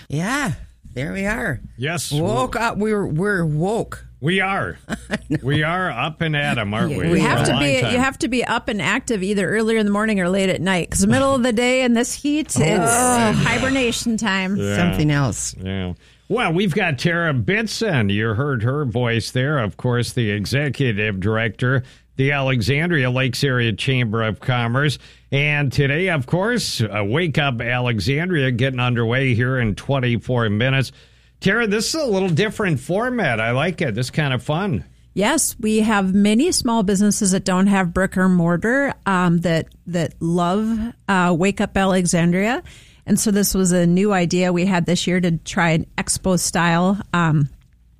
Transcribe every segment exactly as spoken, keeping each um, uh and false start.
Yeah, there we are. Yes. Woke up. We're, we're woke. We are. We are up and at 'em, aren't we? You have For a to be. long time. You have to be up and active either earlier in the morning or late at night. Because the middle of the day in this heat, it's Oh. hibernation time. Yeah. Something else. Yeah. Well, we've got Tara Bitson. You heard her voice there. Of course, the executive director, the Alexandria Lakes Area Chamber of Commerce. And today, of course, uh, Wake Up Alexandria getting underway here in twenty-four minutes. Tara, this is a little different format. I like it. This is kind of fun. Yes, we have many small businesses that don't have brick or mortar um, that that love uh, Wake Up Alexandria. And so this was a new idea we had this year to try an expo style um,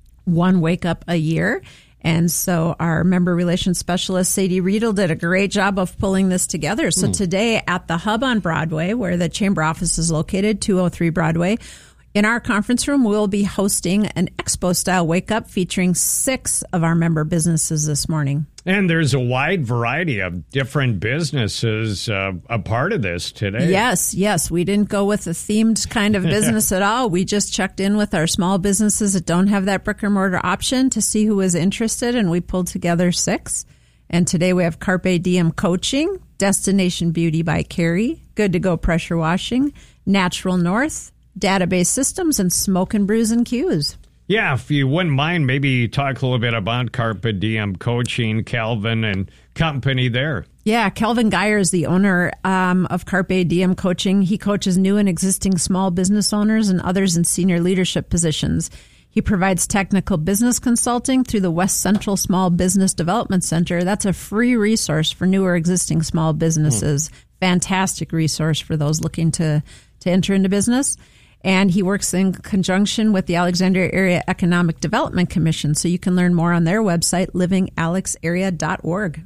one Wake Up a year. And so our member relations specialist, Sadie Riedel, did a great job of pulling this together. So mm. today at the Hub on Broadway, where the chamber office is located, two oh three Broadway, in our conference room, we'll be hosting an expo-style wake-up featuring six of our member businesses this morning. And there's a wide variety of different businesses uh, a part of this today. Yes, yes. We didn't go with a themed kind of business at all. We just checked in with our small businesses that don't have that brick-or-mortar option to see who was interested, and we pulled together six. And today we have Carpe Diem Coaching, Destination Beauty by Carrie, Good to Go Pressure Washing, Natural North, Database Systems, and Smoke and Brews and Q's. Yeah, if you wouldn't mind, maybe talk a little bit about Carpe Diem Coaching, Calvin and company there. Yeah, Calvin Geyer is the owner um, of Carpe Diem Coaching. He coaches new and existing small business owners and others in senior leadership positions. He provides technical business consulting through the West Central Small Business Development Center. That's a free resource for new or existing small businesses. Hmm. Fantastic resource for those looking to, to enter into business. And he works in conjunction with the Alexandria Area Economic Development Commission. So you can learn more on their website, living alex area dot org.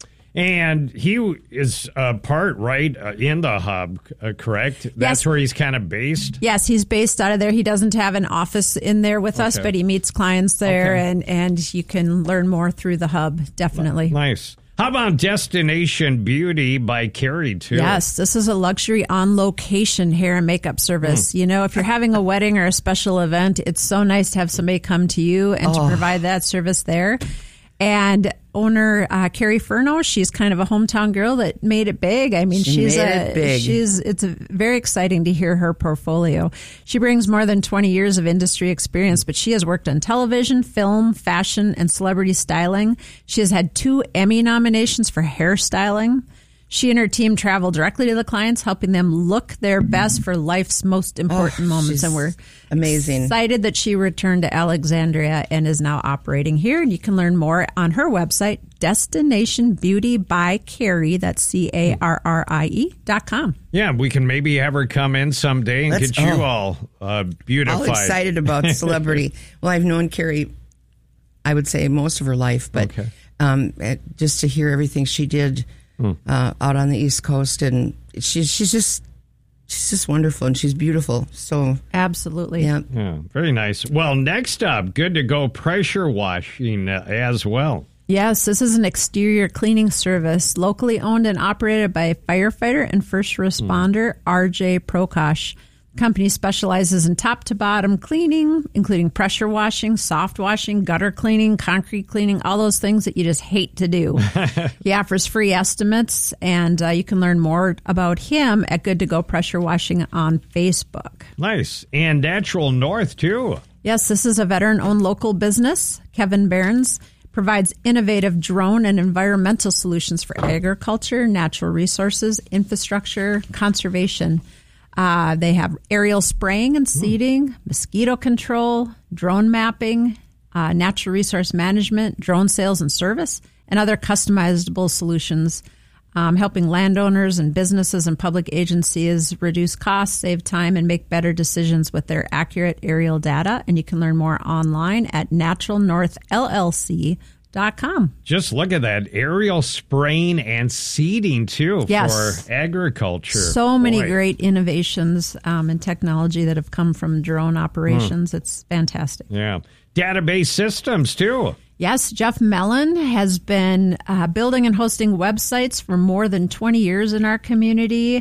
And he is a part, right, uh, in the hub, uh, correct? That's yes. where he's kind of based? Yes, he's based out of there. He doesn't have an office in there with okay. us, but he meets clients there, okay. and, and you can learn more through the hub, definitely. Nice. How about Destination Beauty by Carrie, too? Yes, this is a luxury on-location hair and makeup service. Mm. You know, if you're having a wedding or a special event, it's so nice to have somebody come to you and oh. to provide that service there. And owner uh, Carrie Furno, she's kind of a hometown girl that made it big. I mean, she she's made a it big. she's it's a, very exciting to hear her portfolio. She brings more than twenty years of industry experience, but she has worked on television, film, fashion, and celebrity styling. She has had two Emmy nominations for hairstyling. She and her team travel directly to the clients, helping them look their best for life's most important oh, moments. And we're amazing. excited that she returned to Alexandria and is now operating here. And you can learn more on her website, Destination Beauty by Carrie. That's C A R R I E dot com. Yeah, we can maybe have her come in someday and Let's, get you oh, all uh, beautified. All excited about celebrity. Well, I've known Carrie, I would say, most of her life, but okay. um, just to hear everything she did Mm. Uh, out on the East Coast, and she's she's just she's just wonderful, and she's beautiful. So absolutely, yeah, yeah, very nice. Well, next up, Good to Go Pressure Washing uh, as well. Yes, this is an exterior cleaning service locally owned and operated by firefighter and first responder mm. R J Prokosh. The company specializes in top-to-bottom cleaning, including pressure washing, soft washing, gutter cleaning, concrete cleaning, all those things that you just hate to do. He offers free estimates, and uh, you can learn more about him at Good to Go Pressure Washing on Facebook. Nice. And Natural North, too. Yes, this is a veteran-owned local business. Kevin Behrens provides innovative drone and environmental solutions for agriculture, natural resources, infrastructure, conservation. Uh, they have aerial spraying and seeding, mm. mosquito control, drone mapping, uh, natural resource management, drone sales and service, and other customizable solutions, um, helping landowners and businesses and public agencies reduce costs, save time, and make better decisions with their accurate aerial data. And you can learn more online at natural north L L C dot com. Just look at that. Aerial spraying and seeding, too, yes. for agriculture. So many Boy. great innovations um, and technology that have come from drone operations. Hmm. It's fantastic. Yeah. Database systems, too. Yes, Jeff Mellon has been uh, building and hosting websites for more than twenty years in our community.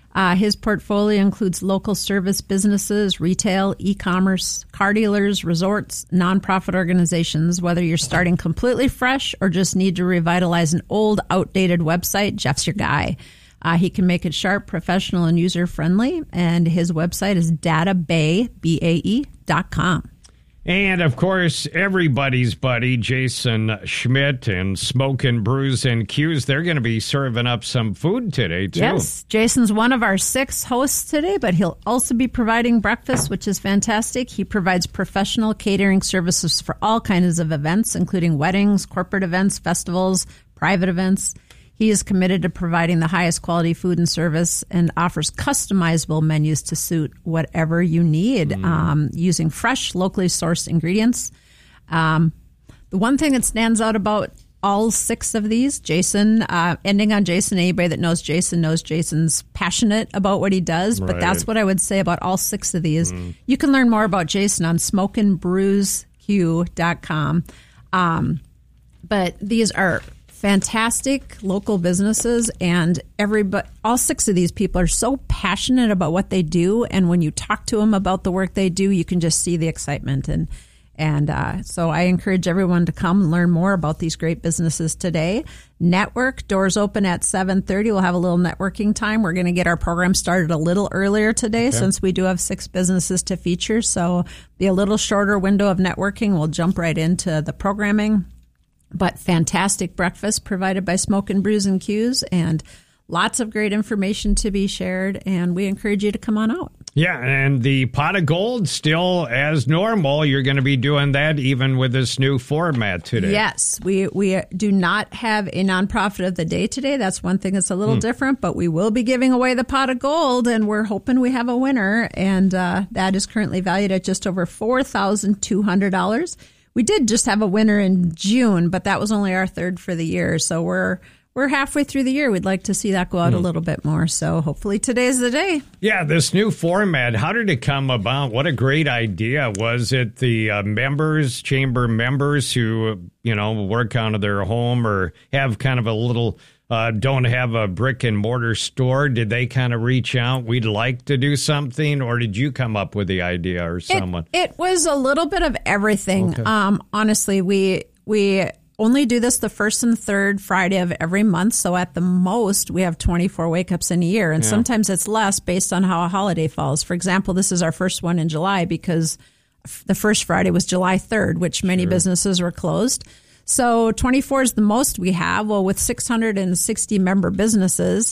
Uh, his portfolio includes local service businesses, retail, e-commerce, car dealers, resorts, nonprofit organizations. Whether you're starting completely fresh or just need to revitalize an old, outdated website, Jeff's your guy. Uh, he can make it sharp, professional, and user-friendly, and his website is databay, B A E, dot com. And, of course, everybody's buddy, Jason Schmidt and Smokin' Brews and Q's, they're going to be serving up some food today, too. Yes, Jason's one of our six hosts today, but he'll also be providing breakfast, which is fantastic. He provides professional catering services for all kinds of events, including weddings, corporate events, festivals, private events. He is committed to providing the highest quality food and service and offers customizable menus to suit whatever you need, mm. um, using fresh, locally sourced ingredients. Um, the one thing that stands out about all six of these, Jason, uh, ending on Jason, anybody that knows Jason knows Jason's passionate about what he does, but right. that's what I would say about all six of these. Mm. You can learn more about Jason on smokin brews q dot com. Um, but these are fantastic local businesses, and everybody, all six of these people are so passionate about what they do, and when you talk to them about the work they do, you can just see the excitement. And and uh, so I encourage everyone to come and learn more about these great businesses today. Network, doors open at seven thirty. We'll have a little networking time. We're going to get our program started a little earlier today, okay, since we do have six businesses to feature, so be a little shorter window of networking. We'll jump right into the programming. But fantastic breakfast provided by Smokin' Brews and Q's, and lots of great information to be shared, and we encourage you to come on out. Yeah, and the pot of gold still as normal. You're going to be doing that even with this new format today. Yes, we we do not have a nonprofit of the day today. That's one thing that's a little hmm. different, but we will be giving away the pot of gold, and we're hoping we have a winner, and uh, that is currently valued at just over four thousand two hundred dollars. We did just have a winner in June, but that was only our third for the year. So we're we're halfway through the year. We'd like to see that go out mm. a little bit more. So hopefully today's the day. Yeah, this new format, how did it come about? What a great idea. Was it the uh, members, chamber members who, you know, work out of their home or have kind of a little... Uh, don't have a brick and mortar store? Did they kind of reach out? We'd like to do something, or did you come up with the idea, or someone? It, it was a little bit of everything. Okay. Um, honestly, we we only do this the first and third Friday of every month, so at the most we have twenty-four wake ups in a year, and yeah. sometimes it's less based on how a holiday falls. For example, this is our first one in July because the first Friday was July third, which many sure. businesses were closed. So twenty-four is the most we have. Well, with six hundred sixty member businesses,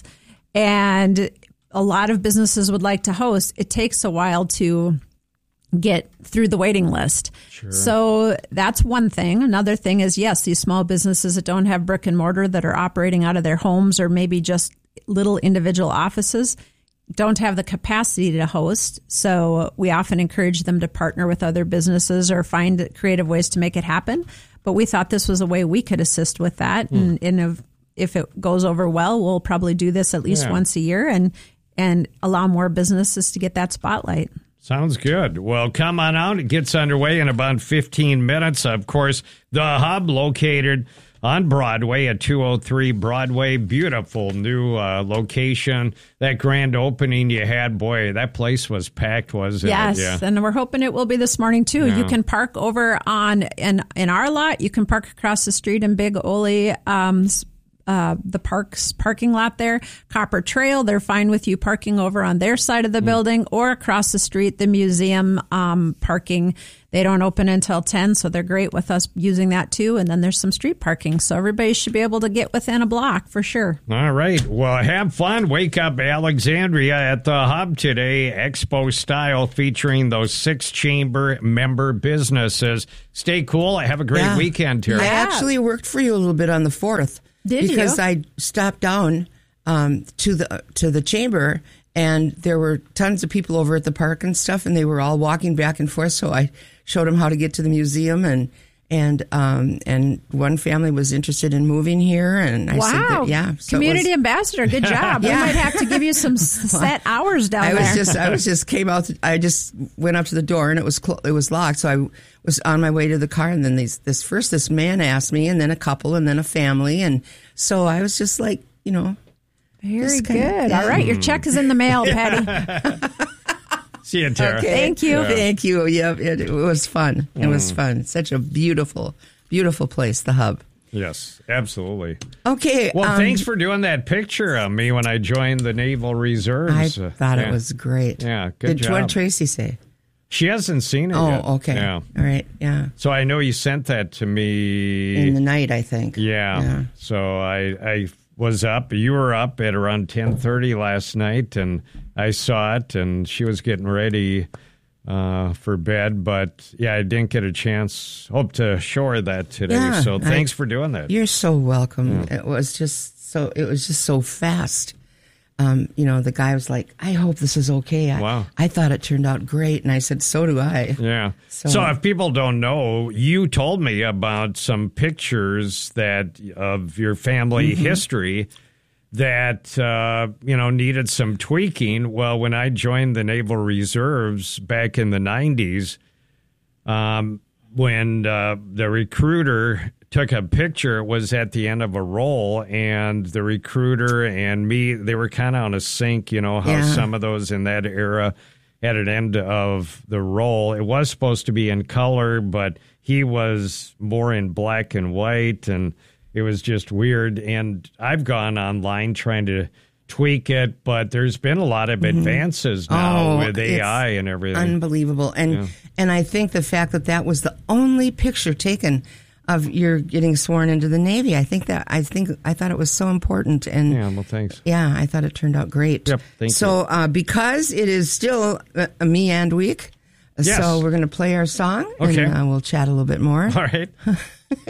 and a lot of businesses would like to host, it takes a while to get through the waiting list. Sure. So that's one thing. Another thing is, yes, these small businesses that don't have brick and mortar, that are operating out of their homes or maybe just little individual offices, don't have the capacity to host. So we often encourage them to partner with other businesses or find creative ways to make it happen. But we thought this was a way we could assist with that. Mm. And, and if, if it goes over well, we'll probably do this at least yeah. once a year and and allow more businesses to get that spotlight. Sounds good. Well, come on out. It gets underway in about fifteen minutes. Of course, the Hub located on Broadway at two oh three Broadway. Beautiful new uh, location. That grand opening you had, boy, that place was packed, wasn't yes, it? Yes, yeah. And we're hoping it will be this morning, too. Yeah. You can park over on in, in our lot. You can park across the street in Big Ole, um, uh, the parks parking lot there. Copper Trail, they're fine with you parking over on their side of the mm. building, or across the street, the museum um, parking. They don't open until ten, so they're great with us using that too. And then there's some street parking, so everybody should be able to get within a block for sure. All right. Well, have fun. Wake Up Alexandria at the Hub today, Expo style, featuring those six chamber member businesses. Stay cool. Have a great yeah. weekend, Terry. I actually worked for you a little bit on the fourth. Did because you? I stopped down um, to the to the chamber. And there were tons of people over at the park and stuff, and they were all walking back and forth. So I showed them how to get to the museum, and and um, and one family was interested in moving here, and I wow. said, that, yeah, so community was, ambassador, good job. yeah. We might have to give you some set hours down I there. was just, I was just came out. I just went up to the door, and it was clo- it was locked. So I was on my way to the car, and then these this first this man asked me, and then a couple, and then a family, and so I was just like, you know. Very good. Of, yeah. All right, your check is in the mail, Patty. See you, Tara. Okay. Thank you. Yeah. Thank you. Yeah, it, it was fun. It mm. was fun. Such a beautiful, beautiful place, the Hub. Yes, absolutely. Okay. Well, um, thanks for doing that picture of me when I joined the Naval Reserves. I thought yeah. it was great. Yeah, good did, job. What did Tracy say? She hasn't seen it oh, yet. Oh, okay. Yeah. All right, yeah. So I know you sent that to me. In the night, I think. Yeah. yeah. So I I was up. You were up at around ten thirty last night, and I saw it, and she was getting ready uh, for bed. But, yeah, I didn't get a chance. Hope to show her that today. Yeah, so thanks I, for doing that. You're so welcome. Yeah. It was just so, it was just so fast. Um, you know, the guy was like, I hope this is okay. I, wow. I thought it turned out great. And I said, so do I. Yeah. So, so if people don't know, you told me about some pictures that of your family mm-hmm. history that, uh, you know, needed some tweaking. Well, when I joined the Naval Reserves back in the nineties, um, when uh, the recruiter took a picture, it was at the end of a roll, and the recruiter and me, they were kind of on a sync, you know, how yeah. some of those in that era at an end of the roll. It was supposed to be in color, but he was more in black and white, and it was just weird. And I've gone online trying to tweak it, but there's been a lot of advances mm-hmm. now oh, with A I and everything. Unbelievable. And yeah. and I think the fact that that was the only picture taken of your getting sworn into the Navy, I think that I think I thought it was so important. And yeah, well, thanks. Yeah, I thought it turned out great. Yep, thank so, you. So, uh, because it is still a, a me and week, yes. so we're going to play our song, okay. and uh, we'll chat a little bit more. All right.